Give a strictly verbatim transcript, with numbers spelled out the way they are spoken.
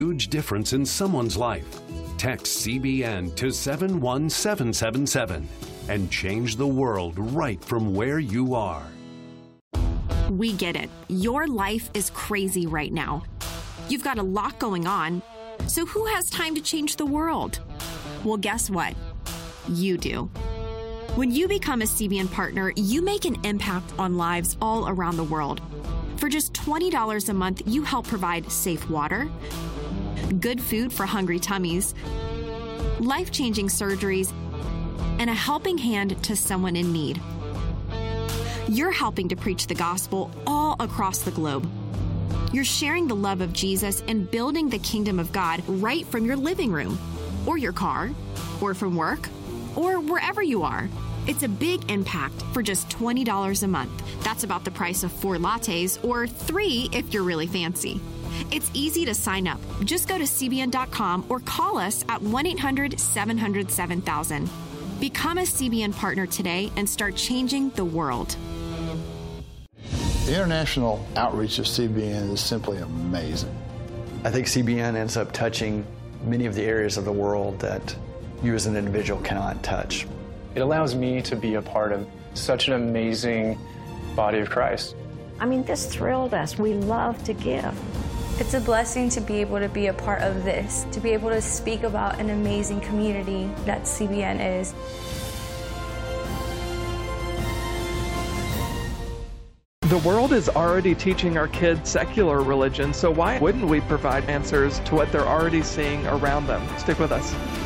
Huge difference in someone's life. Text C B N to seven one seven seven seven and change the world right from where you are. We get it. Your life is crazy right now. You've got a lot going on. So who has time to change the world? Well, guess what? You do. When you become a C B N partner, you make an impact on lives all around the world. For just twenty dollars a month, you help provide safe water, good food for hungry tummies, life-changing surgeries, and a helping hand to someone in need. You're helping to preach the gospel all across the globe. You're sharing the love of Jesus and building the kingdom of God right from your living room, or your car, or from work, or wherever you are. It's a big impact for just twenty dollars a month. That's about the price of four lattes, or three if you're really fancy. It's easy to sign up. Just go to C B N dot com or call us at one eight hundred seven hundred seven thousand. Become a C B N partner today and start changing the world. The international outreach of C B N is simply amazing. I think C B N ends up touching many of the areas of the world that you as an individual cannot touch. It allows me to be a part of such an amazing body of Christ. I mean, this thrilled us. We love to give. It's a blessing to be able to be a part of this, to be able to speak about an amazing community that C B N is. The world is already teaching our kids secular religion, so why wouldn't we provide answers to what they're already seeing around them? Stick with us.